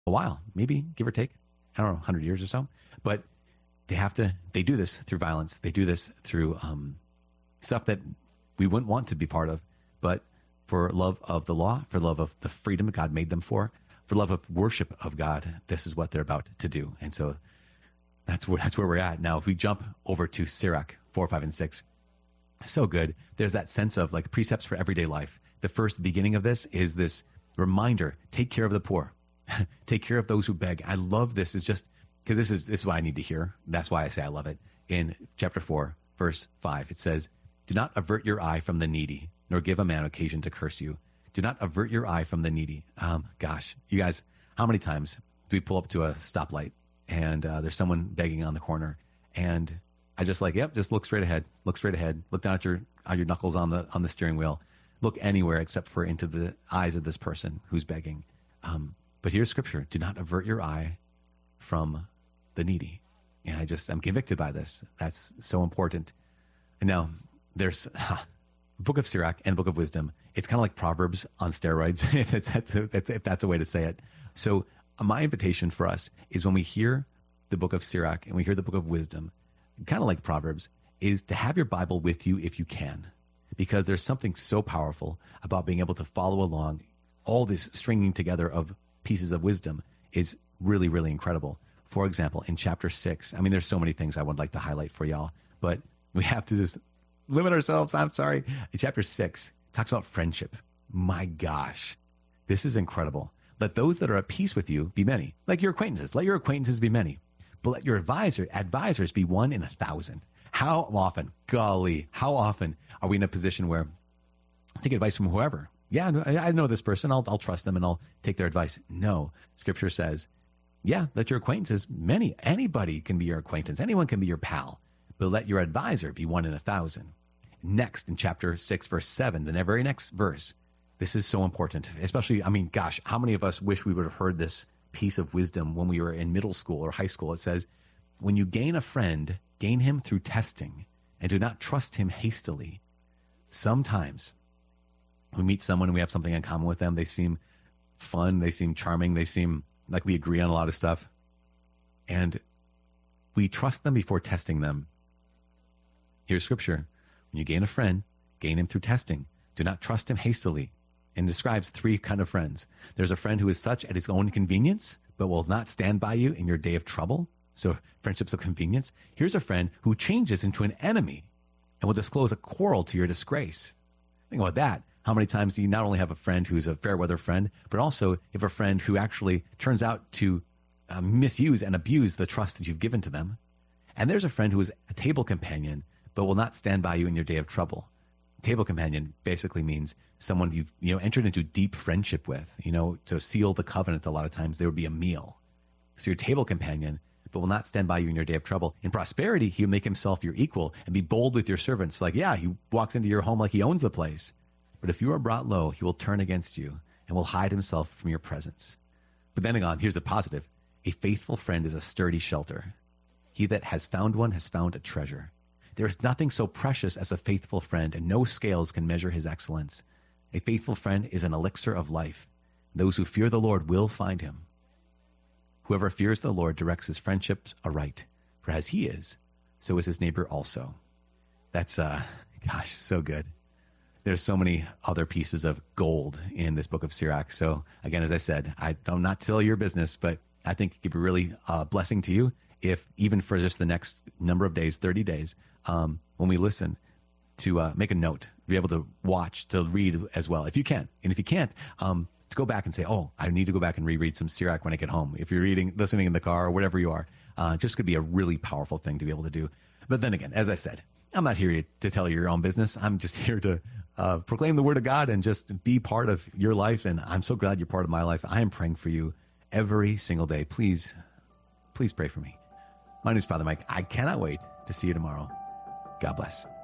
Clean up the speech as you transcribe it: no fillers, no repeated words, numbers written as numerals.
a while, maybe give or take, I don't know, 100 years or so. But they do this through violence. They do this through stuff that we wouldn't want to be part of. But for love of the law, for love of the freedom God made them for love of worship of God, this is what they're about to do. And so that's where we're at. Now, if we jump over to Sirach 4, 5, and 6, so good. There's that sense of like precepts for everyday life. The first beginning of this is this reminder, take care of the poor. Take care of those who beg. I love this. It's just because this is what I need to hear. That's why I say I love it. In chapter 4, verse 5, it says, do not avert your eye from the needy, nor give a man occasion to curse you. Do not avert your eye from the needy. Gosh, you guys, how many times do we pull up to a stoplight and there's someone begging on the corner, and I just like, yep, just look straight ahead. Look straight ahead. Look down at your knuckles on the steering wheel. Look anywhere except for into the eyes of this person who's begging. But here's scripture: do not avert your eye from the needy. And I'm convicted by this. That's so important. And now there's Book of Sirach and Book of Wisdom. It's kind of like Proverbs on steroids, if that's a way to say it. So my invitation for us is when we hear the Book of Sirach and we hear the Book of Wisdom, kind of like Proverbs, is to have your Bible with you if you can, because there's something so powerful about being able to follow along. All this stringing together of pieces of wisdom is really, really incredible. For example, in chapter 6, I mean, there's so many things I would like to highlight for y'all, but we have to just limit ourselves. I'm sorry. In chapter 6, talks about friendship. My gosh, this is incredible. Let those that are at peace with you be many, like your acquaintances. Let your acquaintances be many, but let your advisors be 1 in 1,000. How often, golly, how often are we in a position where I take advice from whoever? Yeah, I know this person. I'll trust them and I'll take their advice. No, scripture says, yeah, let your acquaintances, anybody can be your acquaintance. Anyone can be your pal, but let your advisor be 1 in 1,000. Next, in chapter 6, verse 7, the very next verse, this is so important, especially, I mean, gosh, how many of us wish we would have heard this piece of wisdom when we were in middle school or high school? It says, when you gain a friend, gain him through testing, and do not trust him hastily. Sometimes we meet someone and we have something in common with them. They seem fun. They seem charming. They seem like we agree on a lot of stuff. And we trust them before testing them. Here's scripture. When you gain a friend, gain him through testing. Do not trust him hastily. And describes 3 kind of friends. There's a friend who is such at his own convenience, but will not stand by you in your day of trouble. So friendships of convenience. Here's a friend who changes into an enemy and will disclose a quarrel to your disgrace. Think about that. How many times do you not only have a friend who's a fair weather friend, but also you have a friend who actually turns out to misuse and abuse the trust that you've given to them? And there's a friend who is a table companion, but will not stand by you in your day of trouble. Table companion basically means someone you've entered into deep friendship with. To seal the covenant, a lot of times there would be a meal. So your table companion, but will not stand by you in your day of trouble. In prosperity, he'll make himself your equal and be bold with your servants. Like, yeah, he walks into your home like he owns the place. But if you are brought low, he will turn against you and will hide himself from your presence. But then again, here's the positive. A faithful friend is a sturdy shelter. He that has found one has found a treasure. There is nothing so precious as a faithful friend, and no scales can measure his excellence. A faithful friend is an elixir of life. Those who fear the Lord will find him. Whoever fears the Lord directs his friendships aright, for as he is, so is his neighbor also. That's, so good. There's so many other pieces of gold in this book of Sirach. So again, as I said, I'm not tell your business, but I think it could be really a blessing to you if even for just the next number of days, 30 days, when we listen, to make a note, be able to watch, to read as well, if you can. And if you can't, to go back and say, oh, I need to go back and reread some Sirach when I get home. If you're listening in the car or whatever you are, just could be a really powerful thing to be able to do. But then again, as I said, I'm not here to tell you your own business. I'm just here to proclaim the word of God and just be part of your life. And I'm so glad you're part of my life. I am praying for you every single day. Please pray for me. My name is Father Mike. I cannot wait to see you tomorrow. God bless.